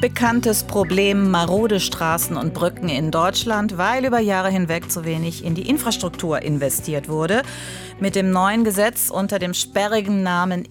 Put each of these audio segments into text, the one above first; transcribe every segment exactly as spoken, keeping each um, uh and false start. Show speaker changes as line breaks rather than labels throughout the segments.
Altbekanntes Problem: marode Straßen und Brücken in Deutschland, weil über Jahre hinweg zu wenig in die Infrastruktur investiert wurde. Mit dem neuen Gesetz unter dem sperrigen Namen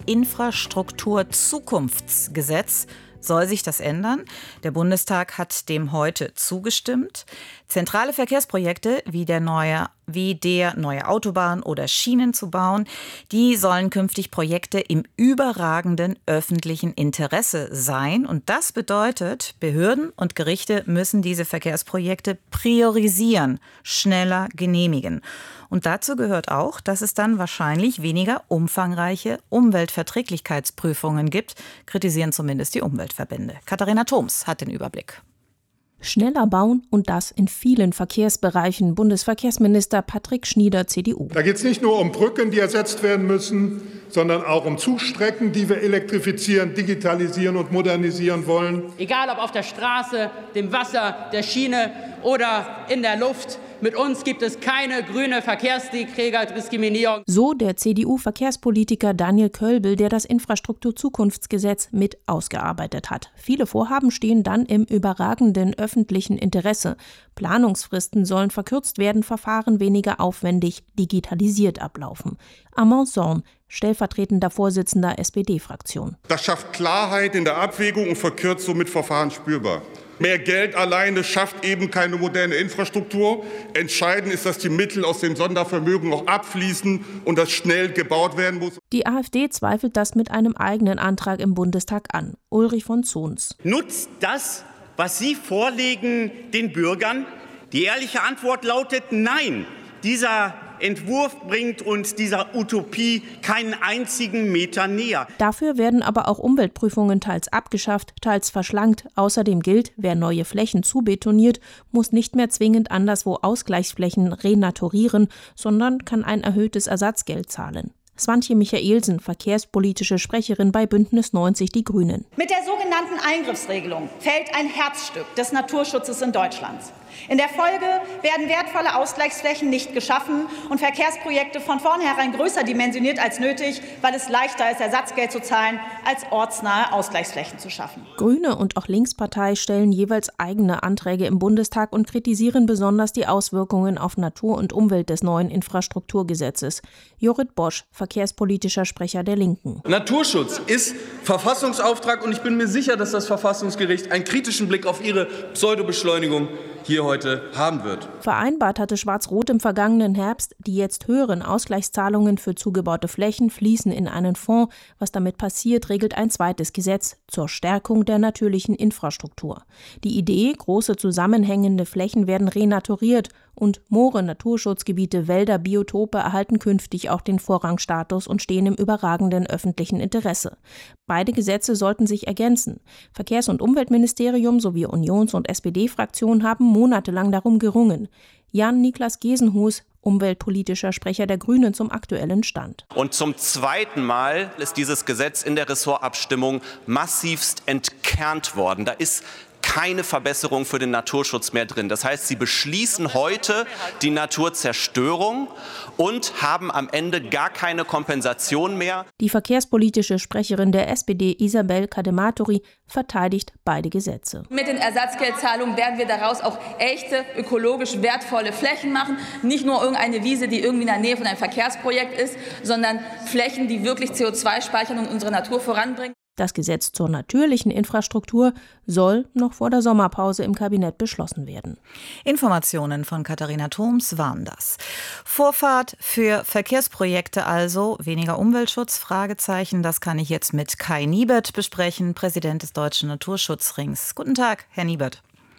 Infrastrukturzukunftsgesetz soll sich das ändern. Der Bundestag hat dem heute zugestimmt. Zentrale Verkehrsprojekte wie der neue, wie der neue Autobahn oder Schienen zu bauen, die sollen künftig Projekte im überragenden öffentlichen Interesse sein. Und das bedeutet, Behörden und Gerichte müssen diese Verkehrsprojekte priorisieren, schneller genehmigen. Und dazu gehört auch, dass es dann wahrscheinlich weniger umfangreiche Umweltverträglichkeitsprüfungen gibt, kritisieren zumindest die Umweltverbände. Katharina Thoms hat den Überblick.
Schneller bauen und das in vielen Verkehrsbereichen. Bundesverkehrsminister Patrick Schnieder, C D U.
Da geht es nicht nur um Brücken, die ersetzt werden müssen, sondern auch um Zugstrecken, die wir elektrifizieren, digitalisieren und modernisieren wollen.
Egal ob auf der Straße, dem Wasser, der Schiene oder in der Luft. Mit uns gibt es keine grüne Verkehrsträgerdiskriminierung.
So der C D U-Verkehrspolitiker Daniel Kölbel, der das Infrastrukturzukunftsgesetz mit ausgearbeitet hat. Viele Vorhaben stehen dann im überragenden öffentlichen Interesse. Planungsfristen sollen verkürzt werden, Verfahren weniger aufwendig, digitalisiert ablaufen. Armand Zorn, stellvertretender Vorsitzender S P D-Fraktion.
Das schafft Klarheit in der Abwägung und verkürzt somit Verfahren spürbar. Mehr Geld alleine schafft eben keine moderne Infrastruktur. Entscheidend ist, dass die Mittel aus dem Sondervermögen auch abfließen und dass schnell gebaut werden muss.
Die AfD zweifelt das mit einem eigenen Antrag im Bundestag an. Ulrich von Zons.
Nutzt das, was Sie vorlegen, den Bürgern? Die ehrliche Antwort lautet nein. Dieser Entwurf bringt uns dieser Utopie keinen einzigen Meter näher.
Dafür werden aber auch Umweltprüfungen teils abgeschafft, teils verschlankt. Außerdem gilt, wer neue Flächen zubetoniert, muss nicht mehr zwingend anderswo Ausgleichsflächen renaturieren, sondern kann ein erhöhtes Ersatzgeld zahlen. Swantje Michaelsen, verkehrspolitische Sprecherin bei Bündnis neunzig Die Grünen.
Mit der sogenannten Eingriffsregelung fällt ein Herzstück des Naturschutzes in Deutschland. In der Folge werden wertvolle Ausgleichsflächen nicht geschaffen und Verkehrsprojekte von vornherein größer dimensioniert als nötig, weil es leichter ist, Ersatzgeld zu zahlen, als ortsnahe Ausgleichsflächen zu schaffen.
Grüne und auch Linkspartei stellen jeweils eigene Anträge im Bundestag und kritisieren besonders die Auswirkungen auf Natur und Umwelt des neuen Infrastrukturgesetzes. Jorrit Bosch, verkehrspolitischer Sprecher der Linken.
Naturschutz ist Verfassungsauftrag und ich bin mir sicher, dass das Verfassungsgericht einen kritischen Blick auf ihre Pseudobeschleunigung hier heute haben wird.
Vereinbart hatte Schwarz-Rot im vergangenen Herbst, die jetzt höheren Ausgleichszahlungen für zugebaute Flächen fließen in einen Fonds. Was damit passiert, regelt ein zweites Gesetz zur Stärkung der natürlichen Infrastruktur. Die Idee, große zusammenhängende Flächen werden renaturiert und Moore, Naturschutzgebiete, Wälder, Biotope erhalten künftig auch den Vorrangstatus und stehen im überragenden öffentlichen Interesse. Beide Gesetze sollten sich ergänzen. Verkehrs- und Umweltministerium sowie Unions- und S P D-Fraktion haben monatelang darum gerungen. Jan-Niklas Gesenhus, umweltpolitischer Sprecher der Grünen, zum aktuellen Stand.
Und zum zweiten Mal ist dieses Gesetz in der Ressortabstimmung massivst entkernt worden. Da ist keine Verbesserung für den Naturschutz mehr drin. Das heißt, Sie beschließen heute die Naturzerstörung und haben am Ende gar keine Kompensation mehr.
Die verkehrspolitische Sprecherin der S P D, Isabel Cadematori, verteidigt beide Gesetze.
Mit den Ersatzgeldzahlungen werden wir daraus auch echte, ökologisch wertvolle Flächen machen. Nicht nur irgendeine Wiese, die irgendwie in der Nähe von einem Verkehrsprojekt ist, sondern Flächen, die wirklich C O zwei speichern und unsere Natur voranbringen.
Das Gesetz zur natürlichen Infrastruktur soll noch vor der Sommerpause im Kabinett beschlossen werden.
Informationen von Katharina Thoms waren das. Vorfahrt für Verkehrsprojekte also, weniger Umweltschutz, Fragezeichen. Das kann ich jetzt mit Kai Niebert besprechen, Präsident des Deutschen Naturschutzrings. Guten Tag, Herr Niebert.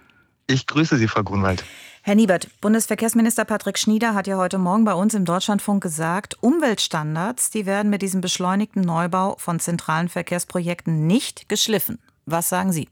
Ich grüße Sie, Frau Grunwald.
Herr Niebert, Bundesverkehrsminister Patrick Schnieder hat ja heute Morgen bei uns im Deutschlandfunk gesagt, Umweltstandards, die werden mit diesem beschleunigten Neubau von zentralen Verkehrsprojekten nicht geschliffen. Was sagen Sie?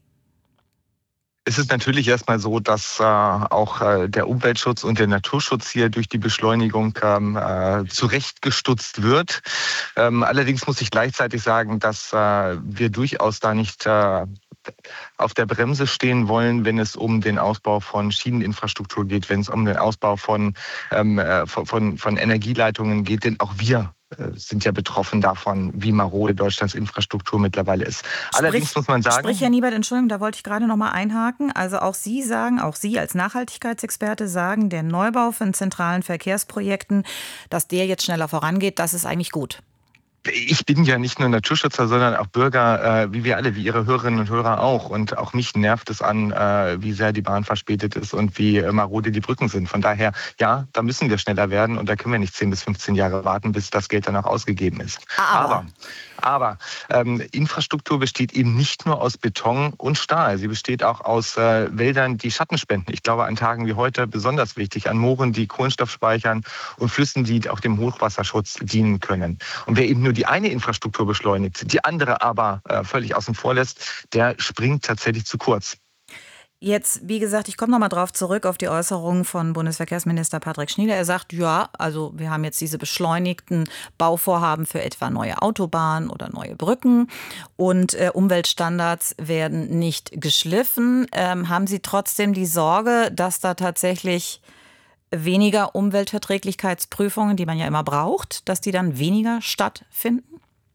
Es ist natürlich erstmal so, dass äh, auch äh, der Umweltschutz und der Naturschutz hier durch die Beschleunigung ähm, äh, zurechtgestutzt wird. Ähm, allerdings muss ich gleichzeitig sagen, dass äh, wir durchaus da nicht äh, auf der Bremse stehen wollen, wenn es um den Ausbau von Schieneninfrastruktur geht, wenn es um den Ausbau von, ähm, von, von Energieleitungen geht. Denn auch wir sind ja betroffen davon, wie marode Deutschlands Infrastruktur mittlerweile ist.
Sprich,
Allerdings muss man sagen...
Sprich, Herr Niebert, Entschuldigung, da wollte ich gerade noch mal einhaken. Also auch Sie sagen, auch Sie als Nachhaltigkeitsexperte sagen, der Neubau von zentralen Verkehrsprojekten, dass der jetzt schneller vorangeht, das ist eigentlich gut.
Ich bin ja nicht nur Naturschützer, sondern auch Bürger, äh, wie wir alle, wie Ihre Hörerinnen und Hörer auch. Und auch mich nervt es an, äh, wie sehr die Bahn verspätet ist und wie äh, marode die Brücken sind. Von daher, ja, da müssen wir schneller werden und da können wir nicht zehn bis fünfzehn Jahre warten, bis das Geld dann auch ausgegeben ist.
Aber,
aber, aber ähm, Infrastruktur besteht eben nicht nur aus Beton und Stahl. Sie besteht auch aus äh, Wäldern, die Schatten spenden. Ich glaube, an Tagen wie heute besonders wichtig. An Mooren, die Kohlenstoff speichern und Flüssen, die auch dem Hochwasserschutz dienen können. Und wer eben nur die eine Infrastruktur beschleunigt, die andere aber äh, völlig außen vor lässt, der springt tatsächlich zu kurz.
Jetzt, wie gesagt, ich komme noch mal drauf zurück auf die Äußerungen von Bundesverkehrsminister Patrick Schnieder. Er sagt, ja, also wir haben jetzt diese beschleunigten Bauvorhaben für etwa neue Autobahnen oder neue Brücken und äh, Umweltstandards werden nicht geschliffen. Ähm, haben Sie trotzdem die Sorge, dass da tatsächlich weniger Umweltverträglichkeitsprüfungen, die man ja immer braucht, dass die dann weniger stattfinden?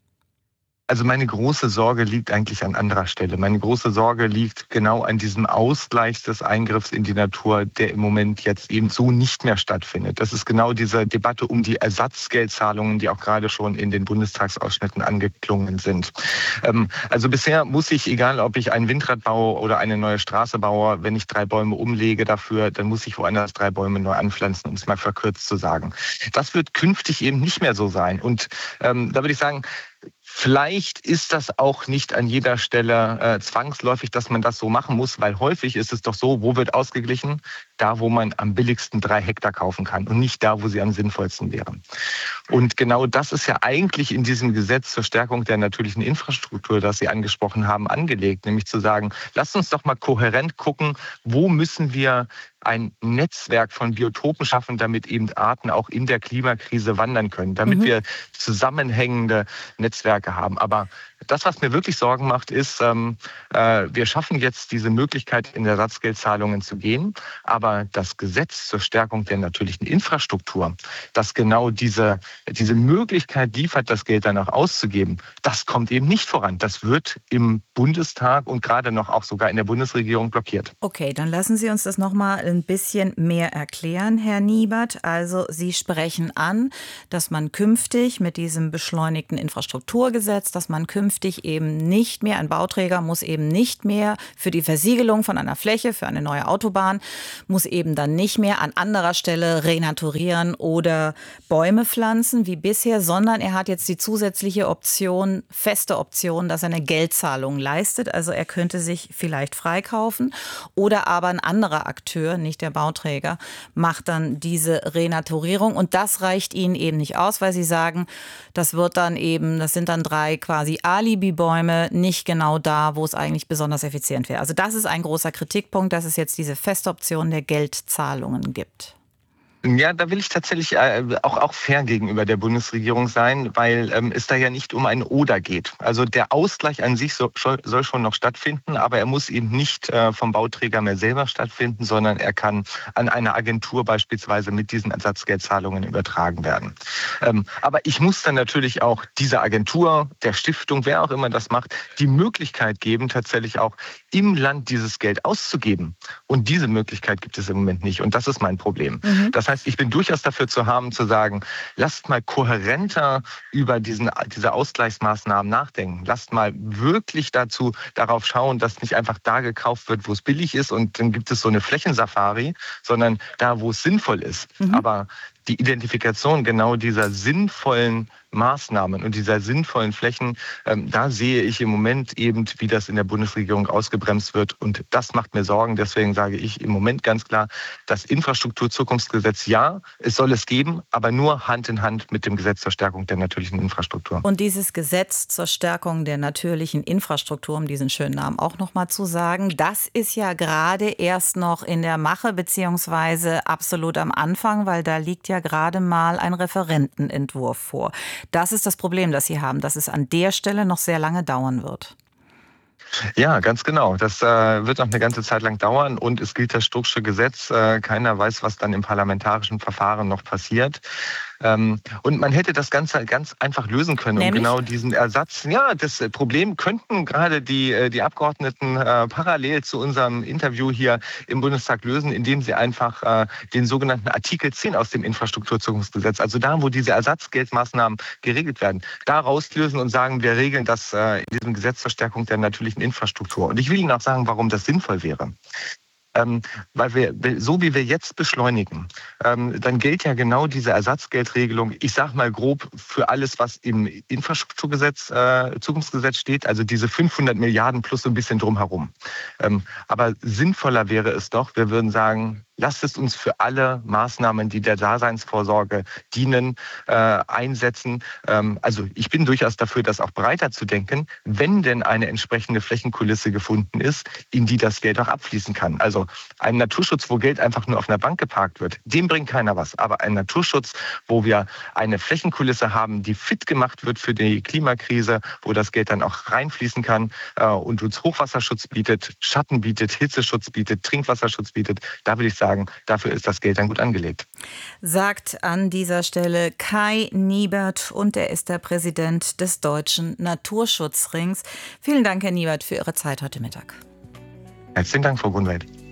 Also meine große Sorge liegt eigentlich an anderer Stelle. Meine große Sorge liegt genau an diesem Ausgleich des Eingriffs in die Natur, der im Moment jetzt eben so nicht mehr stattfindet. Das ist genau diese Debatte um die Ersatzgeldzahlungen, die auch gerade schon in den Bundestagsausschnitten angeklungen sind. Ähm, also bisher muss ich, egal ob ich ein Windrad baue oder eine neue Straße baue, wenn ich drei Bäume umlege dafür, dann muss ich woanders drei Bäume neu anpflanzen, um es mal verkürzt zu sagen. Das wird künftig eben nicht mehr so sein. Und ähm, da würde ich sagen, vielleicht ist das auch nicht an jeder Stelle äh, zwangsläufig, dass man das so machen muss, weil häufig ist es doch so, wo wird ausgeglichen? Da, wo man am billigsten drei Hektar kaufen kann und nicht da, wo sie am sinnvollsten wären. Und genau das ist ja eigentlich in diesem Gesetz zur Stärkung der natürlichen Infrastruktur, das Sie angesprochen haben, angelegt, nämlich zu sagen, lasst uns doch mal kohärent gucken, wo müssen wir ein Netzwerk von Biotopen schaffen, damit eben Arten auch in der Klimakrise wandern können, damit mhm. wir zusammenhängende Netzwerke haben. Aber das, was mir wirklich Sorgen macht, ist, ähm, äh, wir schaffen jetzt diese Möglichkeit, in Ersatzgeldzahlungen zu gehen, aber das Gesetz zur Stärkung der natürlichen Infrastruktur, das genau diese, diese Möglichkeit liefert, das Geld danach auszugeben, das kommt eben nicht voran. Das wird im Bundestag und gerade noch auch sogar in der Bundesregierung blockiert.
Okay, dann lassen Sie uns das noch mal ein bisschen mehr erklären, Herr Niebert. Also Sie sprechen an, dass man künftig mit diesem beschleunigten Infrastrukturgesetz, dass man künftig eben nicht mehr, ein Bauträger muss eben nicht mehr für die Versiegelung von einer Fläche, für eine neue Autobahn, muss eben dann nicht mehr an anderer Stelle renaturieren oder Bäume pflanzen wie bisher, sondern er hat jetzt die zusätzliche Option, feste Option, dass er eine Geldzahlung leistet. Also er könnte sich vielleicht freikaufen oder aber ein anderer Akteur, nicht der Bauträger, macht dann diese Renaturierung und das reicht Ihnen eben nicht aus, weil Sie sagen, das wird dann eben, das sind dann drei quasi Alibi-Bäume, nicht genau da, wo es eigentlich besonders effizient wäre. Also das ist ein großer Kritikpunkt, dass es jetzt diese Festoption der Geldzahlungen gibt.
Ja, da will ich tatsächlich äh, auch, auch fair gegenüber der Bundesregierung sein, weil ähm, es da ja nicht um ein Oder geht. Also der Ausgleich an sich so, soll schon noch stattfinden, aber er muss eben nicht äh, vom Bauträger mehr selber stattfinden, sondern er kann an eine Agentur beispielsweise mit diesen Ersatzgeldzahlungen übertragen werden. Ähm, aber ich muss dann natürlich auch dieser Agentur, der Stiftung, wer auch immer das macht, die Möglichkeit geben, tatsächlich auch im Land dieses Geld auszugeben. Und diese Möglichkeit gibt es im Moment nicht. Und das ist mein Problem. Mhm. Das heißt, ich bin durchaus dafür zu haben, zu sagen, lasst mal kohärenter über diesen, diese Ausgleichsmaßnahmen nachdenken. Lasst mal wirklich dazu darauf schauen, dass nicht einfach da gekauft wird, wo es billig ist und dann gibt es so eine Flächensafari, sondern da, wo es sinnvoll ist. Mhm. Aber die Identifikation genau dieser sinnvollen Maßnahmen und dieser sinnvollen Flächen, ähm, da sehe ich im Moment eben, wie das in der Bundesregierung ausgebremst wird. Und das macht mir Sorgen. Deswegen sage ich im Moment ganz klar, das Infrastrukturzukunftsgesetz, ja, es soll es geben, aber nur Hand in Hand mit dem Gesetz zur Stärkung der natürlichen Infrastruktur.
Und dieses Gesetz zur Stärkung der natürlichen Infrastruktur, um diesen schönen Namen auch noch mal zu sagen, das ist ja gerade erst noch in der Mache, beziehungsweise absolut am Anfang, weil da liegt ja gerade mal ein Referentenentwurf vor. Das ist das Problem, das Sie haben, dass es an der Stelle noch sehr lange dauern wird.
Ja, ganz genau. Das äh, wird noch eine ganze Zeit lang dauern und es gilt das Strucksche Gesetz. Äh, keiner weiß, was dann im parlamentarischen Verfahren noch passiert. Ähm, und man hätte das Ganze ganz einfach lösen können, um
Nämlich?
genau diesen Ersatz. Ja, das Problem könnten gerade die, die Abgeordneten äh, parallel zu unserem Interview hier im Bundestag lösen, indem sie einfach äh, den sogenannten Artikel zehn aus dem Infrastrukturzukunftsgesetz, also da, wo diese Ersatzgeldmaßnahmen geregelt werden, da rauslösen und sagen, wir regeln das äh, in diesem Gesetz zur Stärkung der natürlichen Infrastruktur. Und ich will Ihnen auch sagen, warum das sinnvoll wäre. Ähm, weil wir, so wie wir jetzt beschleunigen, ähm, dann gilt ja genau diese Ersatzgeldregelung, ich sage mal grob, für alles, was im Infrastrukturgesetz, äh, Zukunftsgesetz steht, also diese fünfhundert Milliarden plus so ein bisschen drumherum. Ähm, aber sinnvoller wäre es doch, wir würden sagen, lasst es uns für alle Maßnahmen, die der Daseinsvorsorge dienen, äh, einsetzen. Ähm, also ich bin durchaus dafür, das auch breiter zu denken, wenn denn eine entsprechende Flächenkulisse gefunden ist, in die das Geld auch abfließen kann. Also ein Naturschutz, wo Geld einfach nur auf einer Bank geparkt wird, dem bringt keiner was. Aber ein Naturschutz, wo wir eine Flächenkulisse haben, die fit gemacht wird für die Klimakrise, wo das Geld dann auch reinfließen kann äh, und uns Hochwasserschutz bietet, Schatten bietet, Hitzeschutz bietet, Trinkwasserschutz bietet, da würde ich sagen, dafür ist das Geld dann gut angelegt.
Sagt an dieser Stelle Kai Niebert und er ist der Präsident des Deutschen Naturschutzrings. Vielen Dank, Herr Niebert, für Ihre Zeit heute Mittag.
Herzlichen Dank, Frau Grunwald.